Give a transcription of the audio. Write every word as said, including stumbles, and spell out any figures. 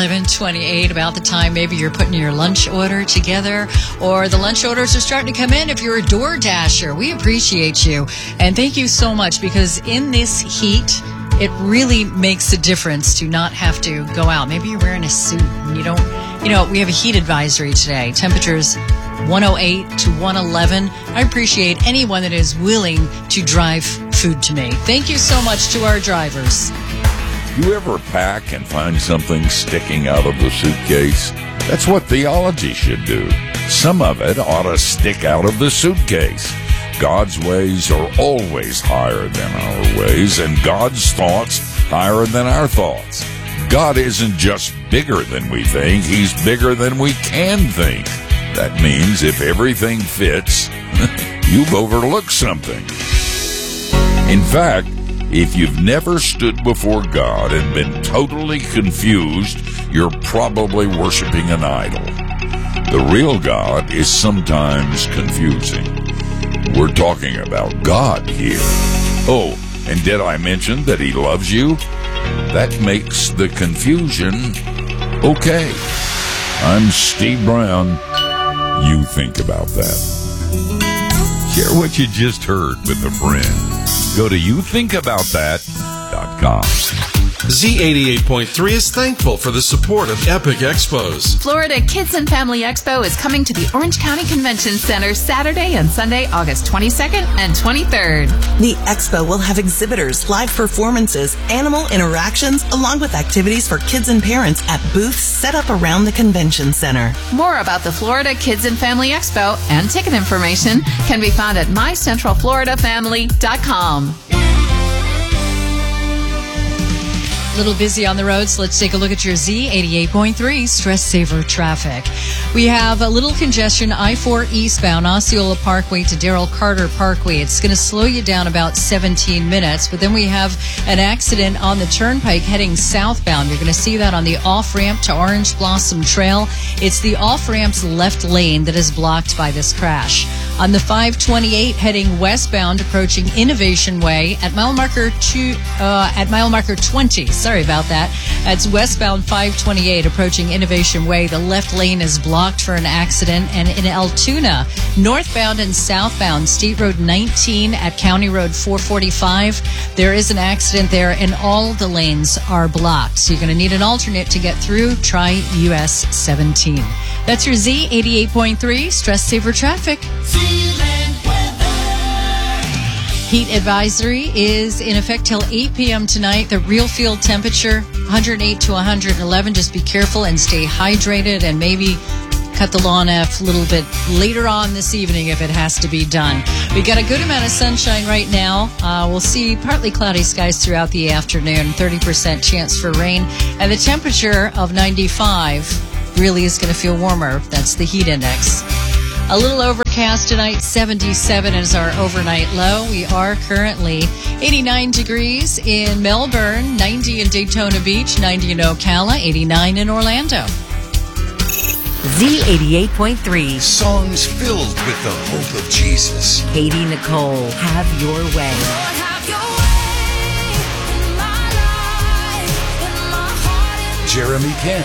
eleven twenty-eight, about the time maybe you're putting your lunch order together, or the lunch orders are starting to come in if you're a Door Dasher. We appreciate you, and thank you so much, because in this heat, it really makes a difference to not have to go out. Maybe you're wearing a suit and you don't, you know, we have a heat advisory today. Temperatures one oh eight to one eleven. I appreciate anyone that is willing to drive food to me. Thank you so much to our drivers. You ever pack and find something sticking out of the suitcase? That's what theology should do. Some of it ought to stick out of the suitcase. God's ways are always higher than our ways, and God's thoughts higher than our thoughts. God isn't just bigger than we think, He's bigger than we can think. That means if everything fits, you've overlooked something. In fact, if you've never stood before God and been totally confused, you're probably worshiping an idol. The real God is sometimes confusing. We're talking about God here. Oh, and did I mention that He loves you? That makes the confusion okay. I'm Steve Brown. You think about that. Share what you just heard with a friend. Go to you think about that dot com. Z eighty-eight point three is thankful for the support of Epic Expos. Florida Kids and Family Expo is coming to the Orange County Convention Center Saturday and Sunday, August twenty-second and twenty-third. The expo will have exhibitors, live performances, animal interactions, along with activities for kids and parents at booths set up around the convention center. More about the Florida Kids and Family Expo and ticket information can be found at my central florida family dot com. A little busy on the road, so let's take a look at your Z eighty-eight point three Stress Saver traffic. We have a little congestion, I four eastbound, Osceola Parkway to Darrell Carter Parkway. It's going to slow you down about seventeen minutes, but then we have an accident on the turnpike heading southbound. You're going to see that on the off-ramp to Orange Blossom Trail. It's the off-ramp's left lane that is blocked by this crash. On the five twenty-eight heading westbound, approaching Innovation Way at mile marker two, uh, at mile marker twenty. Sorry about that. That's westbound five twenty-eight approaching Innovation Way. The left lane is blocked for an accident. And in Altoona, northbound and southbound, State Road nineteen at County Road four forty-five, there is an accident there, and all the lanes are blocked. So you're going to need an alternate to get through. Try U S seventeen. That's your Z eighty-eight point three Stress Saver traffic. Heat advisory is in effect till eight p.m. tonight. The real field temperature, one oh eight to one eleven. Just be careful and stay hydrated, and maybe cut the lawn off a little bit later on this evening if it has to be done. We've got a good amount of sunshine right now. Uh, we'll see partly cloudy skies throughout the afternoon, thirty percent chance for rain, and the temperature of ninety-five really is going to feel warmer. That's the heat index. A little overcast tonight, seventy-seven is our overnight low. We are currently eighty-nine degrees in Melbourne, ninety in Daytona Beach, ninety in Ocala, eighty-nine in Orlando. Z eighty-eight point three. Songs filled with the hope of Jesus. Katie Nicole, Have Your Way. Jeremy Camp,